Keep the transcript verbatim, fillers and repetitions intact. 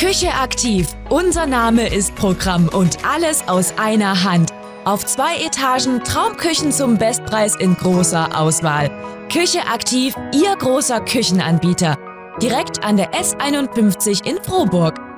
Küche aktiv. Unser Name ist Programm und alles aus einer Hand. Auf zwei Etagen Traumküchen zum Bestpreis in großer Auswahl. Küche aktiv, Ihr großer Küchenanbieter. Direkt an der S einundfünfzig in Frohburg.